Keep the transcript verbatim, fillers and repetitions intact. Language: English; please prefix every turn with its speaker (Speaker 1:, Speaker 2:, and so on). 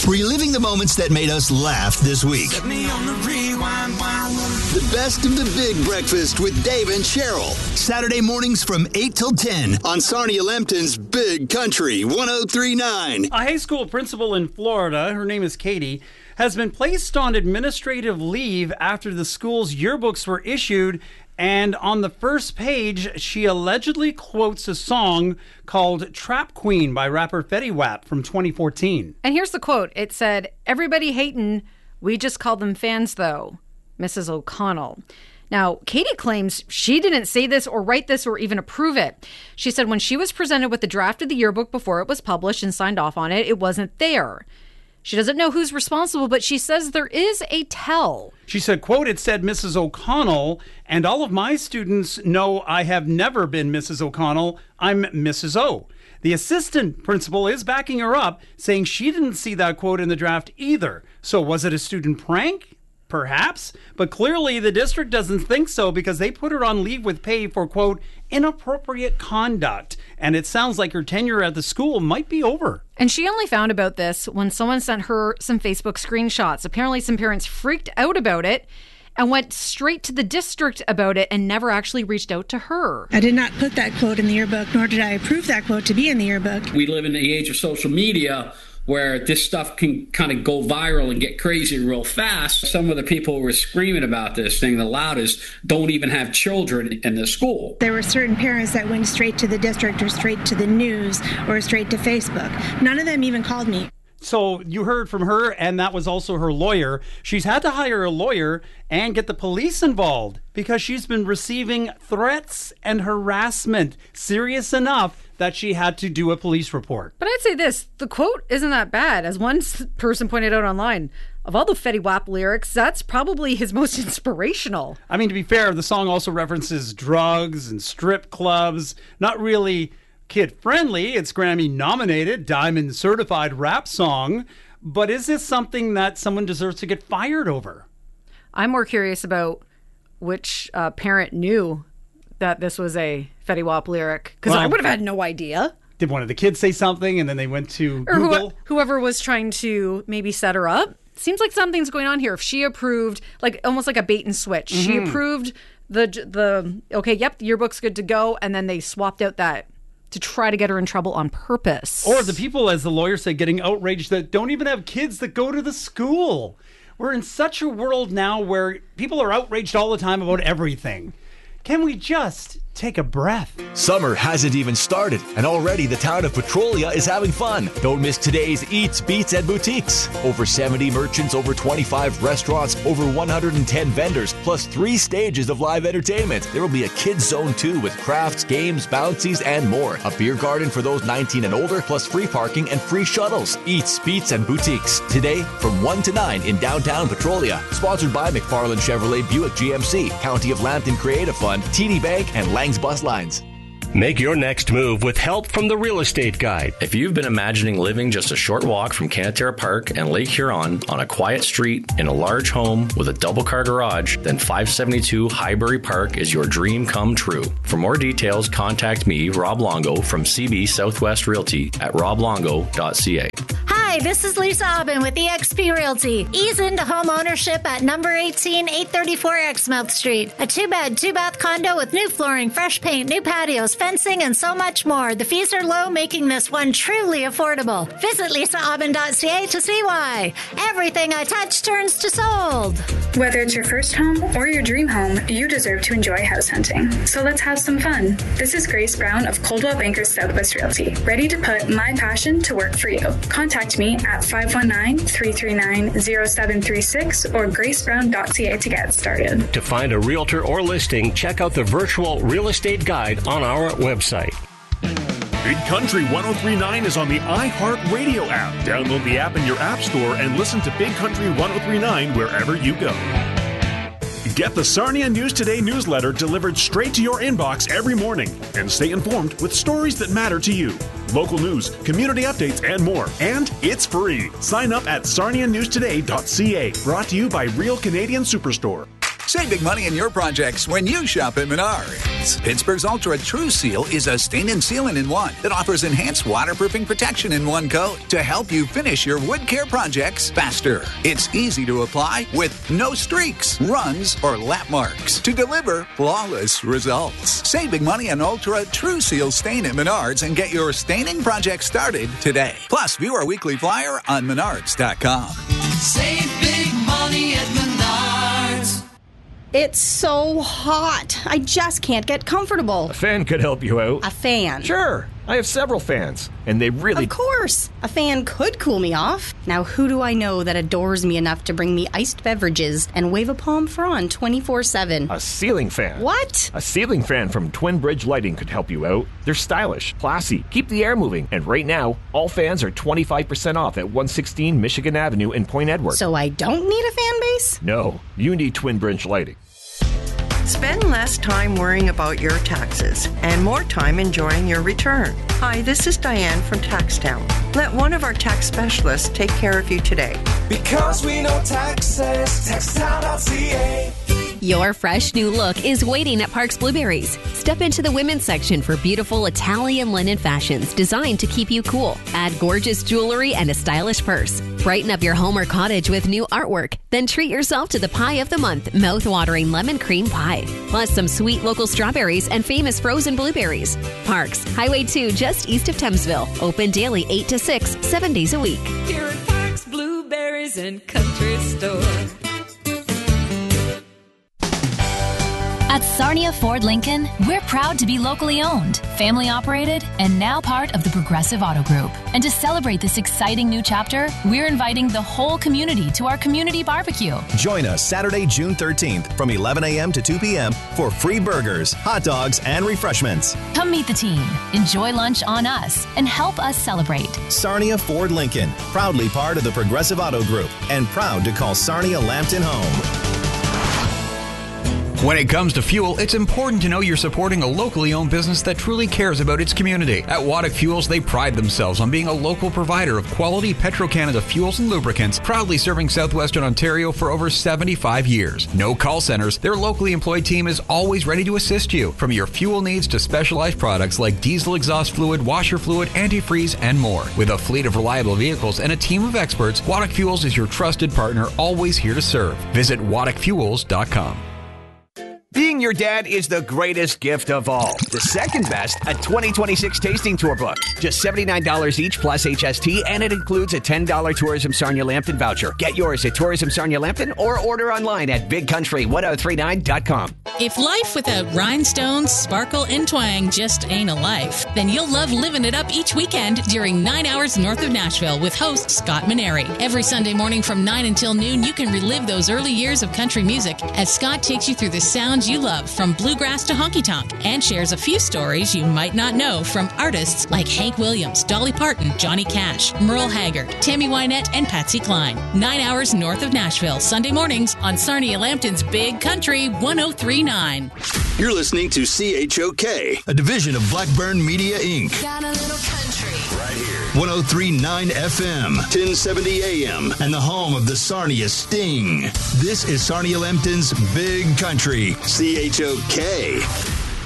Speaker 1: Reliving the moments that made us laugh this week.
Speaker 2: Set me on the rewind.
Speaker 1: The best of the Big Breakfast with Dave and Cheryl. Saturday mornings from eight till ten on Sarnia Lambton's Big Country one oh three point nine.
Speaker 3: A high school principal in Florida, her name is Katie, has been placed on administrative leave after the school's yearbooks were issued. And on the first page, she allegedly quotes a song called Trap Queen by rapper Fetty Wap from twenty fourteen.
Speaker 4: And here's the quote. It said, "Everybody hatin', we just call them fans though, Missus O'Connell." Now, Katie claims she didn't say this or write this or even approve it. She said when she was presented with the draft of the yearbook before it was published and signed off on it, it wasn't there. She doesn't know who's responsible, but she says there is a tell.
Speaker 3: She said, quote, "It said Missus O'Connell, and all of my students know I have never been Missus O'Connell. I'm Missus O." The assistant principal is backing her up, saying she didn't see that quote in the draft either. So was it a student prank? Perhaps, but clearly the district doesn't think so because they put her on leave with pay for, quote, inappropriate conduct. And it sounds like her tenure at the school might be over.
Speaker 4: And she only found about this when someone sent her some Facebook screenshots. Apparently some parents freaked out about it and went straight to the district about it and never actually reached out to her.
Speaker 5: I did not put that quote in the yearbook, nor did I approve that quote to be in the yearbook.
Speaker 6: We live in the age of social media where this stuff can kind of go viral and get crazy real fast. Some of the people who were screaming about this thing the loudest don't even have children in the school.
Speaker 5: There were certain parents that went straight to the district or straight to the news or straight to Facebook. None of them even called me.
Speaker 3: So you heard from her, and that was also her lawyer. She's had to hire a lawyer and get the police involved because she's been receiving threats and harassment serious enough that she had to do a police report.
Speaker 4: But I'd say this, the quote isn't that bad. As one person pointed out online, of all the Fetty Wap lyrics, that's probably his most inspirational.
Speaker 3: I mean, to be fair, the song also references drugs and strip clubs. Not really kid-friendly. It's Grammy-nominated, Diamond-certified rap song. But is this something that someone deserves to get fired over?
Speaker 4: I'm more curious about which uh, parent knew that this was a Fetty Wap lyric, because well, I would have had no idea.
Speaker 3: Did one of the kids say something and then they went to
Speaker 4: or
Speaker 3: Google?
Speaker 4: Who, whoever was trying to maybe set her up. Seems like something's going on here. If she approved, like almost like a bait and switch, mm-hmm. she approved the, the okay, yep, the yearbook's good to go, and then they swapped out that to try to get her in trouble on purpose.
Speaker 3: Or the people, as the lawyer said, getting outraged that don't even have kids that go to the school. We're in such a world now where people are outraged all the time about everything. Can we just take a breath?
Speaker 7: Summer hasn't even started, and already the town of Petrolia is having fun. Don't miss today's Eats, Beats, and Boutiques. Over seventy merchants, over twenty-five restaurants, over one hundred ten vendors, plus three stages of live entertainment. There will be a kids zone too with crafts, games, bouncies, and more. A beer garden for those nineteen and older, plus free parking and free shuttles. Eats, Beats, and Boutiques. Today from one to nine in downtown Petrolia. Sponsored by McFarland Chevrolet Buick G M C, County of Lambton Creative Fund, T D Bank, and Lang's Bus Lines.
Speaker 8: Make your next move with help from the Real Estate Guide.
Speaker 9: If you've been imagining living just a short walk from Canaterra Park and Lake Huron on a quiet street in a large home with a double-car garage, then five seventy-two Highbury Park is your dream come true. For more details, contact me, Rob Longo, from C B Southwest Realty at rob longo dot c a.
Speaker 10: Hi, this is Lisa Aubin with E X P Realty. Ease into home ownership at number eighteen, eight thirty-four Exmouth Street. A two-bed, two-bath condo with new flooring, fresh paint, new patios, fencing, and so much more. The fees are low, making this one truly affordable. Visit lisa aubin dot c a to see why. Everything I touch turns to sold.
Speaker 11: Whether it's your first home or your dream home, you deserve to enjoy house hunting. So let's have some fun. This is Grace Brown of Coldwell Bankers Southwest Realty, ready to put my passion to work for you. Contact me at five one nine, three three nine, zero seven three six or grace brown dot c a to get started.
Speaker 8: To find a realtor or listing, check out the virtual real estate guide on our website.
Speaker 12: Big Country one oh three point nine is on the iHeartRadio app. Download the app in your app store and listen to Big Country one oh three point nine wherever you go. Get the Sarnia News Today newsletter delivered straight to your inbox every morning and stay informed with stories that matter to you. Local news, community updates, and more. And it's free. Sign up at sarnia news today dot c a. Brought to you by Real Canadian Superstore.
Speaker 13: Save big money in your projects when you shop at Menards. Pittsburgh's Ultra True Seal is a stain and sealant in one that offers enhanced waterproofing protection in one coat to help you finish your wood care projects faster. It's easy to apply with no streaks, runs, or lap marks to deliver flawless results. Save big money on Ultra True Seal stain at Menards and get your staining project started today. Plus, view our weekly flyer on menards dot com.
Speaker 2: Save big money at Menards.
Speaker 14: It's so hot. I just can't get comfortable.
Speaker 8: A fan could help you out.
Speaker 14: A fan?
Speaker 8: Sure. I have several fans, and they really...
Speaker 14: Of course. A fan could cool me off. Now, who do I know that adores me enough to bring me iced beverages and wave a palm frond twenty-four seven?
Speaker 8: A ceiling fan.
Speaker 14: What?
Speaker 8: A ceiling fan from Twin Bridge Lighting could help you out. They're stylish, classy, keep the air moving, and right now, all fans are twenty-five percent off at one sixteen Michigan Avenue in Point Edward.
Speaker 14: So I don't need a fan base?
Speaker 8: No, you need Twin Bridge Lighting.
Speaker 15: Spend less time worrying about your taxes and more time enjoying your return. Hi, this is Diane from TaxTown. Let one of our tax specialists take care of you today.
Speaker 2: Because we know taxes, taxtown dot c a.
Speaker 16: Your fresh new look is waiting at Parks Blueberries. Step into the women's section for beautiful Italian linen fashions designed to keep you cool. Add gorgeous jewelry and a stylish purse. Brighten up your home or cottage with new artwork. Then treat yourself to the pie of the month, mouth-watering lemon cream pie. Plus some sweet local strawberries and famous frozen blueberries. Parks, Highway two just east of Thamesville. Open daily eight to six, seven days a week.
Speaker 17: Here at Parks Blueberries and Country Store.
Speaker 18: At Sarnia Ford Lincoln, we're proud to be locally owned, family operated, and now part of the Progressive Auto Group. And to celebrate this exciting new chapter, we're inviting the whole community to our community barbecue.
Speaker 19: Join us Saturday, June thirteenth from eleven a.m. to two p.m. for free burgers, hot dogs, and refreshments.
Speaker 18: Come meet the team, enjoy lunch on us, and help us celebrate.
Speaker 19: Sarnia Ford Lincoln, proudly part of the Progressive Auto Group, and proud to call Sarnia Lambton home.
Speaker 20: When it comes to fuel, it's important to know you're supporting a locally owned business that truly cares about its community. At Waddick Fuels, they pride themselves on being a local provider of quality Petro-Canada fuels and lubricants, proudly serving southwestern Ontario for over seventy-five years. No call centers, their locally employed team is always ready to assist you, from your fuel needs to specialized products like diesel exhaust fluid, washer fluid, antifreeze, and more. With a fleet of reliable vehicles and a team of experts, Waddick Fuels is your trusted partner, always here to serve. Visit waddick fuels dot com.
Speaker 21: Being your dad is the greatest gift of all. The second best, a twenty twenty-six tasting tour book. Just seventy-nine dollars each plus H S T, and it includes a ten dollars Tourism Sarnia Lambton voucher. Get yours at Tourism Sarnia Lambton or order online at big country ten thirty-nine dot com.
Speaker 22: If life without rhinestones, sparkle, and twang just ain't a life, then you'll love living it up each weekend during nine hours North of Nashville with host Scott Maneri. Every Sunday morning from nine until noon, you can relive those early years of country music as Scott takes you through the sounds you love, from bluegrass to honky-tonk, and shares a few stories you might not know from artists like Hank Williams, Dolly Parton, Johnny Cash, Merle Haggard, Tammy Wynette, and Patsy Cline. Nine hours North of Nashville, Sunday mornings on Sarnia Lambton's Big Country ten thirty-nine.
Speaker 1: You're listening to C H O K, a division of Blackburn Media, Incorporated.
Speaker 2: Got a little country.
Speaker 1: Right here. ten thirty-nine F M, ten seventy A M, and the home of the Sarnia Sting. This is Sarnia Lambton's Big Country, C H O K.